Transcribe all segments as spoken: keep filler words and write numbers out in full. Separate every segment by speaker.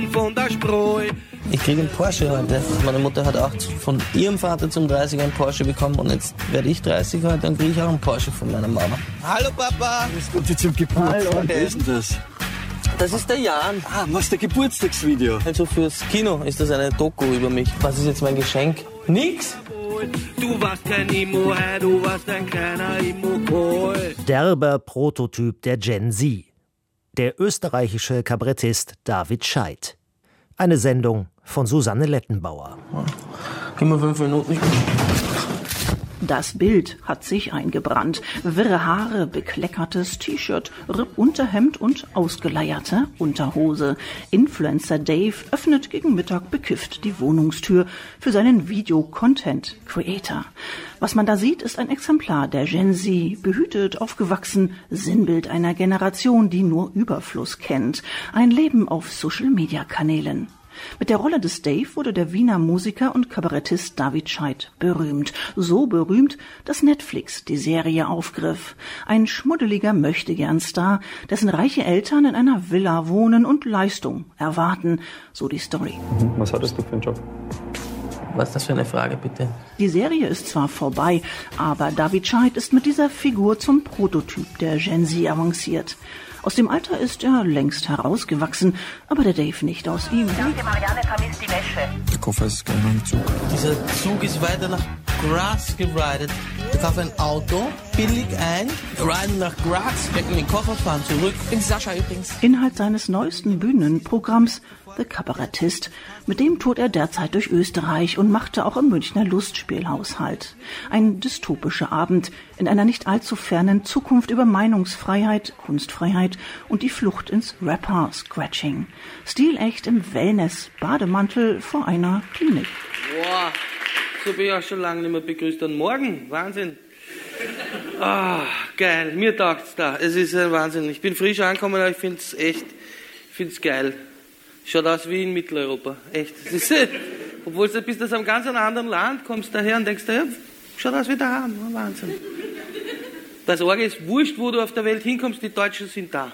Speaker 1: von der Spreu.
Speaker 2: Ich kriege einen Porsche heute. Meine Mutter hat auch von ihrem Vater zum dreißiger einen Porsche bekommen und jetzt werde ich dreißig heute, dann kriege ich auch einen Porsche von meiner Mama.
Speaker 1: Hallo Papa.
Speaker 3: Alles Gute zum Geburtstag.
Speaker 2: Hallo.
Speaker 3: Wer ist denn das?
Speaker 2: Das ist der Jan.
Speaker 3: Ah, was der Geburtstagsvideo?
Speaker 2: Also fürs Kino ist das eine Doku über mich. Was ist jetzt mein Geschenk? Nix?
Speaker 1: Du warst kein Imo, du warst ein kleiner Imo-Boy.
Speaker 4: Derber Prototyp der Gen Z. Der österreichische Kabarettist David Scheidt. Eine Sendung von Susanne Lettenbauer.
Speaker 2: Gib mir fünf Minuten.
Speaker 5: Das Bild hat sich eingebrannt. Wirre Haare, bekleckertes T-Shirt, Rippunterhemd und ausgeleierte Unterhose. Influencer Dave öffnet gegen Mittag bekifft die Wohnungstür für seinen Video-Content-Creator. Was man da sieht, ist ein Exemplar der Gen Z, behütet, aufgewachsen, Sinnbild einer Generation, die nur Überfluss kennt. Ein Leben auf Social-Media-Kanälen. Mit der Rolle des Dave wurde der Wiener Musiker und Kabarettist David Scheidt berühmt. So berühmt, dass Netflix die Serie aufgriff. Ein schmuddeliger Möchtegern-Star, dessen reiche Eltern in einer Villa wohnen und Leistung erwarten. So die Story.
Speaker 6: Was hattest du für einen Job?
Speaker 2: Was ist das für eine Frage, bitte?
Speaker 5: Die Serie ist zwar vorbei, aber David Scheidt ist mit dieser Figur zum Prototyp der Gen Z avanciert. Aus dem Alter ist er längst herausgewachsen, aber der Dave nicht aus ihm.
Speaker 7: Marianne vermisst die Wäsche.
Speaker 6: Der Koffer ist gleich noch im Zug.
Speaker 2: Dieser Zug ist weiter nach Graz geridet. Ich kaufe ein Auto, billig ein, riden nach Graz, stecken den Koffer, fahren zurück. Ich bin Sascha übrigens.
Speaker 5: Inhalt seines neuesten Bühnenprogramms The Kabarettist. Mit dem tourt er derzeit durch Österreich und machte auch im Münchner Lustspielhaus Halt. Ein dystopischer Abend in einer nicht allzu fernen Zukunft über Meinungsfreiheit, Kunstfreiheit und die Flucht ins Rapper-Scratching. Stilecht im Wellness-Bademantel vor einer Klinik.
Speaker 2: Boah, so bin ich auch schon lange nicht mehr begrüßt worden. Morgen, Wahnsinn. Ah, geil, mir taugt's da. Es ist ein Wahnsinn. Ich bin frisch angekommen, aber ich find's echt, ich find's geil. Schaut aus wie in Mitteleuropa, echt. Das ist, obwohl du bist aus einem ganz anderen Land, kommst daher und denkst, ja, schaut aus wie daheim, Wahnsinn. Das Orge ist wurscht, wo du auf der Welt hinkommst, die Deutschen sind da.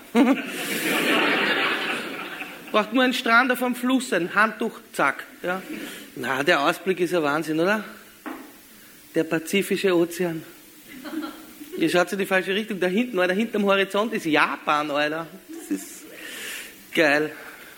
Speaker 2: Braucht nur einen Strand auf einem Fluss, ein Handtuch, zack. Ja. Na, der Ausblick ist ja Wahnsinn, oder? Der Pazifische Ozean. Ihr schaut in die falsche Richtung, da hinten, da hinten am Horizont ist Japan, Alter. Das ist geil.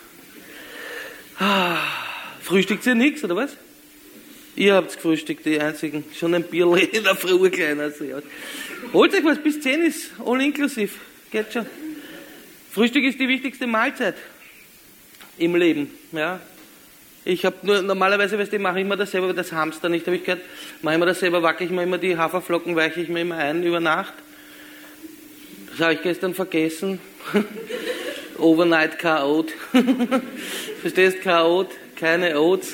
Speaker 2: Ah, frühstückt ihr nichts, oder was? Ihr habt's gefrühstückt, die einzigen. Schon ein Bierl in der Früh kleiner. Also, ja. Holt euch was, bis zehn ist, all inklusiv. Geht schon. Frühstück ist die wichtigste Mahlzeit im Leben. Ja. Ich habe nur, normalerweise, weißt du, mache ich immer das selber, das Hamster nicht, habe ich gehört. Mache immer das selber, wacke ich mir immer die Haferflocken, weiche ich mir immer ein über Nacht. Das habe ich gestern vergessen. Overnight Chaot. Verstehst, Chaot, keine Oats.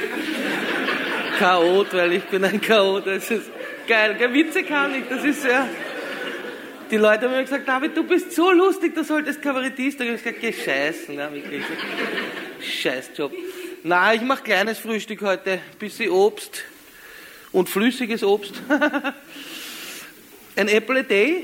Speaker 2: Chaot, weil ich bin ein Chaot. Das ist geil. Witze kann ich, das ist ja... Die Leute haben mir gesagt, David, du bist so lustig, du solltest Kabarettist. Und ich habe gesagt, geh scheißen. Ja, wirklich. Scheißjob. Nein, ich mache kleines Frühstück heute. Ein bisschen Obst und flüssiges Obst. Ein Apple a day.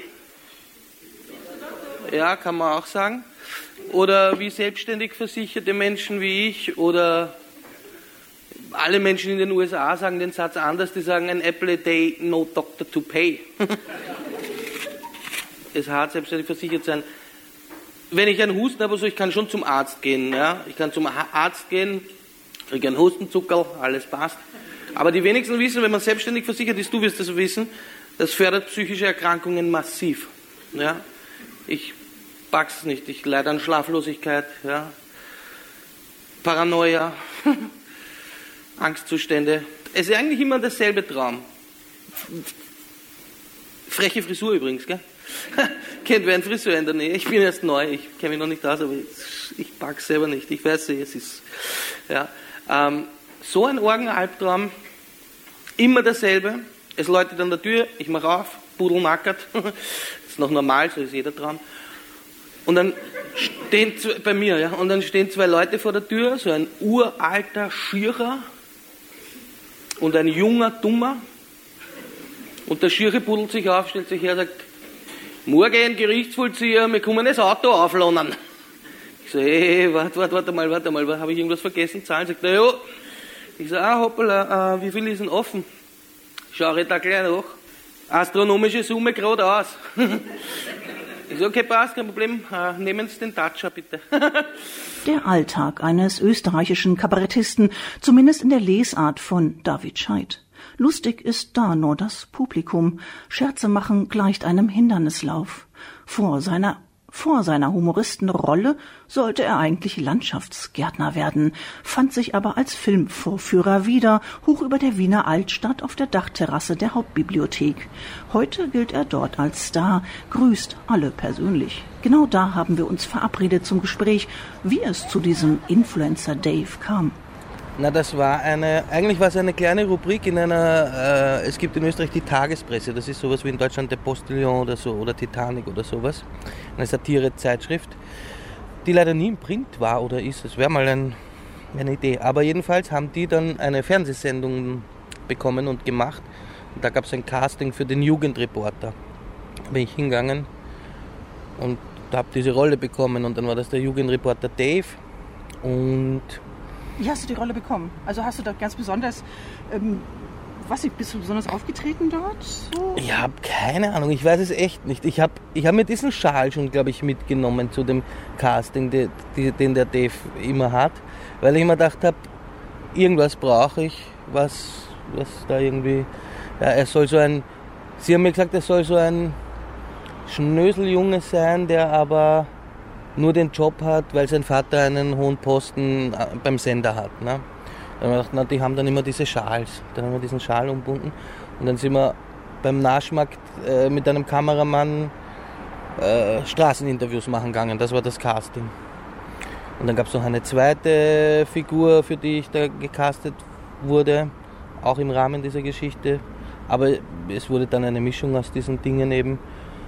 Speaker 2: Ja, kann man auch sagen. Oder wie selbstständig versicherte Menschen wie ich oder alle Menschen in den U S A sagen den Satz anders, die sagen ein Apple a day, no doctor to pay. Es ist hart, selbstständig versichert sein. Wenn ich einen Husten habe, so ich kann schon zum Arzt gehen. Ja? Ich kann zum Arzt gehen, kriege einen Hustenzuckerl, alles passt. Aber die wenigsten wissen, wenn man selbstständig versichert ist, du wirst das wissen, das fördert psychische Erkrankungen massiv. Ja? Ich pack's nicht, ich leide an Schlaflosigkeit, ja? Paranoia, Angstzustände. Es ist eigentlich immer derselbe Traum. Freche Frisur übrigens, gell? Kennt wer einen Friseur in der Nähe? Ich bin erst neu, ich kenne mich noch nicht aus, aber ich, ich pack's selber nicht. Ich weiß es ist. Ja. Ähm, so ein Orgenalbtraum, immer dasselbe. Es läutet an der Tür, ich mache auf, Pudel nackert. Das ist noch normal, so ist jeder Traum. Und dann stehen zwei, bei mir, ja, und dann stehen zwei Leute vor der Tür, so ein uralter Schierer und ein junger Dummer. Und der Schiere pudelt sich auf, stellt sich her und sagt, morgen Gerichtsvollzieher, wir kommen das Auto auflohnen. Ich so, ey, warte, warte, warte mal, warte mal, habe ich irgendwas vergessen? Zahlen? Sagt er, ja. Ich so, ah, hoppala, äh, wie viel ist denn offen? Schau ich da gleich nach. Astronomische Summe geradeaus. Ich so, okay, passt, kein Problem, äh, nehmen Sie den Toucher bitte.
Speaker 5: Der Alltag eines österreichischen Kabarettisten, zumindest in der Lesart von David Scheidt. Lustig ist da nur das Publikum. Scherze machen gleicht einem Hindernislauf. Vor seiner Vor seiner Humoristenrolle sollte er eigentlich Landschaftsgärtner werden, fand sich aber als Filmvorführer wieder, hoch über der Wiener Altstadt auf der Dachterrasse der Hauptbibliothek. Heute gilt er dort als Star, grüßt alle persönlich. Genau da haben wir uns verabredet zum Gespräch, wie es zu diesem Influencer Dave kam.
Speaker 2: Na, das war eine, eigentlich war es eine kleine Rubrik in einer, äh, es gibt in Österreich die Tagespresse, das ist sowas wie in Deutschland der Postillon oder so, oder Titanic oder sowas, eine Satire-Zeitschrift, die leider nie im Print war oder ist, das wäre mal ein, eine Idee, aber jedenfalls haben die dann eine Fernsehsendung bekommen und gemacht und da gab es ein Casting für den Jugendreporter, da bin ich hingegangen und habe diese Rolle bekommen und dann war das der Jugendreporter Dave und...
Speaker 5: Wie hast du die Rolle bekommen? Also hast du da ganz besonders, ähm, was, bist du besonders aufgetreten dort? So?
Speaker 2: Ich habe keine Ahnung, ich weiß es echt nicht. Ich habe ich hab mir diesen Schal schon, glaube ich, mitgenommen zu dem Casting, die, die, den der Dave immer hat, weil ich mir gedacht habe, irgendwas brauche ich, was, was da irgendwie, ja, er soll so ein, sie haben mir gesagt, er soll so ein Schnöseljunge sein, der aber nur den Job hat, weil sein Vater einen hohen Posten beim Sender hat. Ne? Dann haben wir gedacht, na, die haben dann immer diese Schals. Dann haben wir diesen Schal umbunden und dann sind wir beim Naschmarkt äh, mit einem Kameramann äh, Straßeninterviews machen gegangen. Das war das Casting. Und dann gab es noch eine zweite Figur, für die ich da gecastet wurde, auch im Rahmen dieser Geschichte. Aber es wurde dann eine Mischung aus diesen Dingen eben.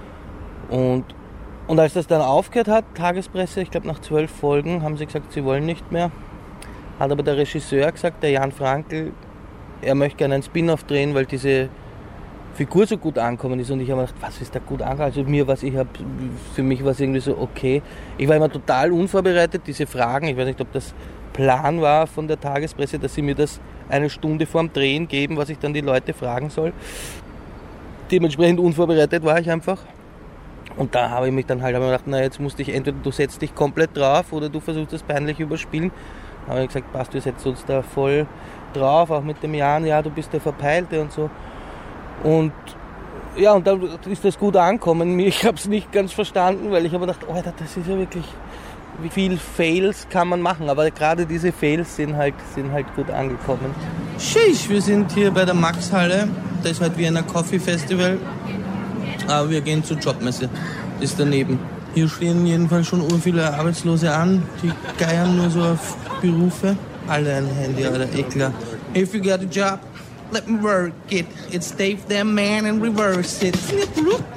Speaker 2: Und Und als das dann aufgehört hat, Tagespresse, ich glaube nach zwölf Folgen, haben sie gesagt, sie wollen nicht mehr. Hat aber der Regisseur gesagt, der Jan Frankl, er möchte gerne einen Spin-off drehen, weil diese Figur so gut angekommen ist. Und ich habe mir gedacht, was ist da gut angekommen? Also mir, was ich habe, für mich war es irgendwie so okay. Ich war immer total unvorbereitet, diese Fragen. Ich weiß nicht, ob das Plan war von der Tagespresse, dass sie mir das eine Stunde vorm Drehen geben, was ich dann die Leute fragen soll. Dementsprechend unvorbereitet war ich einfach. Und da habe ich mich dann halt hab ich gedacht, na jetzt musst ich entweder du setzt dich komplett drauf oder du versuchst das peinlich überspielen. Da habe ich gesagt, passt, wir setzen uns da voll drauf, auch mit dem Jan, ja, du bist der Verpeilte und so. Und ja, und dann ist das gut angekommen. Ich habe es nicht ganz verstanden, weil ich habe gedacht, oh, das ist ja wirklich, wie viel Fails kann man machen, aber gerade diese Fails sind halt, sind halt gut angekommen.
Speaker 8: Sheesh, wir sind hier bei der Maxhalle, das ist halt wie ein Coffee Festival. Aber wir gehen zur Jobmesse, ist daneben. Hier stehen jedenfalls schon ur viele Arbeitslose an, die geiern nur so auf Berufe. Alle ein Handy, Alter, eh klar. If you got a job, let me work it. It's Dave the man and reverse it.